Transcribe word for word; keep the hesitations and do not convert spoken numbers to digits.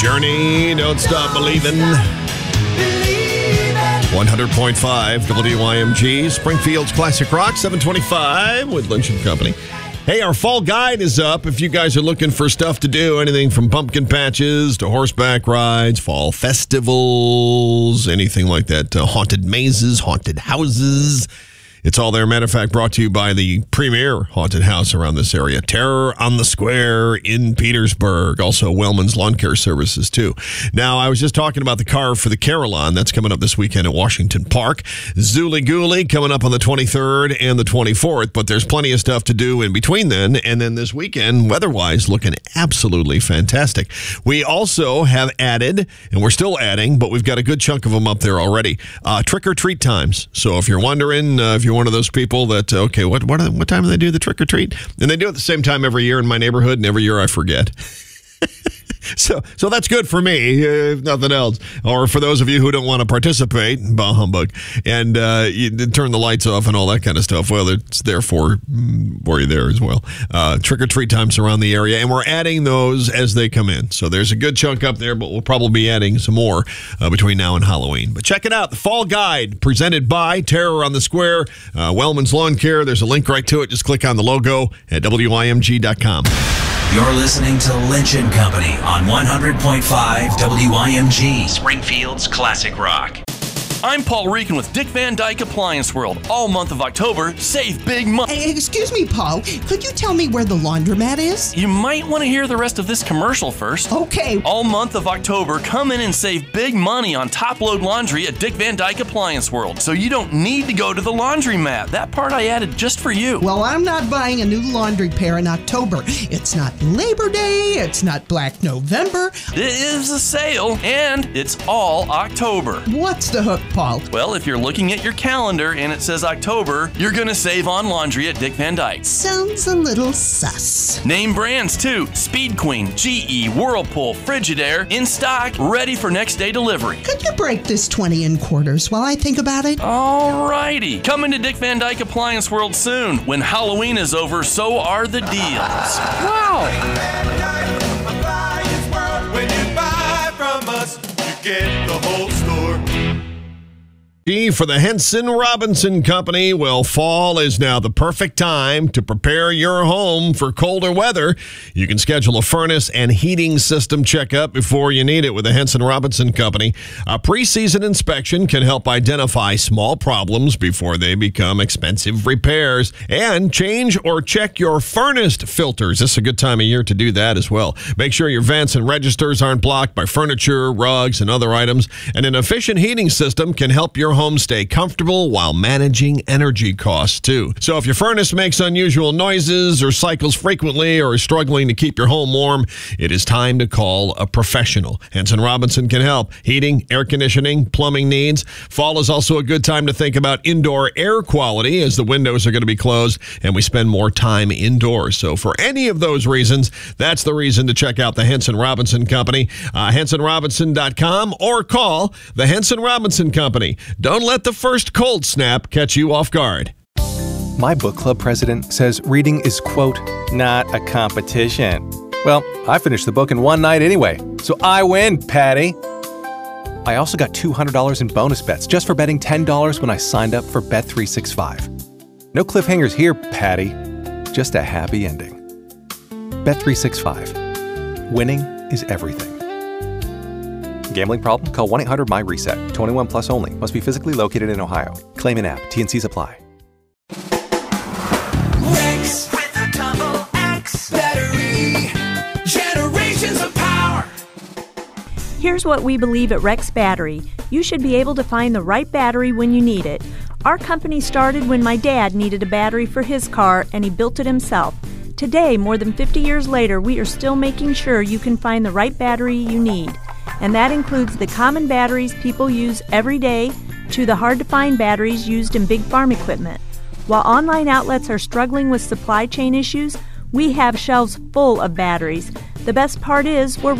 Journey, Don't Stop Believing. one hundred point five W Y M G, Springfield's Classic Rock, seven twenty-five with Lynch and Company. Hey, our fall guide is up. If you guys are looking for stuff to do, anything from pumpkin patches to horseback rides, fall festivals, anything like that, uh, haunted mazes, haunted houses. It's all there. Matter of fact, brought to you by the premier haunted house around this area, Terror on the Square in Petersburg. Also, Wellman's Lawn Care Services, too. Now, I was just talking about the Carve for the Carillon. That's coming up this weekend at Washington Park. Zooly Gooly coming up on the twenty-third and the twenty-fourth, but there's plenty of stuff to do in between then. And then this weekend, weather-wise, looking absolutely fantastic. We also have added, and we're still adding, but we've got a good chunk of them up there already, uh, trick-or-treat times. So if you're wondering, uh, if you're one of those people that, okay, what what what time do they do the trick or treat? And they do it the same time every year in my neighborhood, and every year I forget. So so that's good for me, uh, if nothing else. Or for those of you who don't want to participate, bah humbug, and uh, you turn the lights off and all that kind of stuff, well, it's there for, for you there as well. Uh, trick-or-treat times around the area, and we're adding those as they come in. So there's a good chunk up there, but we'll probably be adding some more uh, between now and Halloween. But check it out, the Fall Guide, presented by Terror on the Square, uh, Wellman's Lawn Care. There's a link right to it. Just click on the logo at W I M G dot com. You're listening to Lynch and Company on one hundred point five W I M G, Springfield's Classic Rock. I'm Paul Reekin with Dick Van Dyke Appliance World. All month of October, save big money. Hey, excuse me, Paul. Could you tell me where the laundromat is? You might want to hear the rest of this commercial first. Okay. All month of October, come in and save big money on top-load laundry at Dick Van Dyke Appliance World. So you don't need to go to the laundromat. That part I added just for you. Well, I'm not buying a new laundry pair in October. It's not Labor Day. It's not Black November. It is a sale, and it's all October. What's the hook, Paul? Well, if you're looking at your calendar and it says October, you're going to save on laundry at Dick Van Dyke. Sounds a little sus. Name brands, too. Speed Queen, G E, Whirlpool, Frigidaire, in stock, ready for next day delivery. Could you break this twenty in quarters while I think about it? All righty. Coming to Dick Van Dyke Appliance World soon. When Halloween is over, so are the deals. Wow. When you buy from us, you get the whole store. For the Henson Robinson Company, well, fall is now the perfect time to prepare your home for colder weather. You can schedule a furnace and heating system checkup before you need it with the Henson Robinson Company. A pre-season inspection can help identify small problems before they become expensive repairs. And change or check your furnace filters. This is a good time of year to do that as well. Make sure your vents and registers aren't blocked by furniture, rugs, and other items. And an efficient heating system can help your home stay comfortable while managing energy costs too. So if your furnace makes unusual noises or cycles frequently or is struggling to keep your home warm, it is time to call a professional. Henson Robinson can help. Heating, air conditioning, plumbing needs. Fall is also a good time to think about indoor air quality as the windows are going to be closed and we spend more time indoors. So for any of those reasons, that's the reason to check out the Henson Robinson Company, uh, henson robinson dot com, or call the Henson Robinson Company. Don't let the first cold snap catch you off guard. My book club president says reading is, quote, not a competition. Well, I finished the book in one night anyway, so I win, Patty. I also got two hundred dollars in bonus bets just for betting ten dollars when I signed up for Bet three sixty-five. No cliffhangers here, Patty. Just a happy ending. Bet three sixty-five. Winning is everything. Gambling problem? Call one eight hundred M Y reset. twenty-one plus only. Must be physically located in Ohio. Claim in app. T N Cs apply. Rex with a double X battery. Generations of power. Here's what we believe at Rex Battery. You should be able to find the right battery when you need it. Our company started when my dad needed a battery for his car and he built it himself. Today, more than fifty years later, we are still making sure you can find the right battery you need. And that includes the common batteries people use every day to the hard-to-find batteries used in big farm equipment. While online outlets are struggling with supply chain issues, we have shelves full of batteries. The best part is we're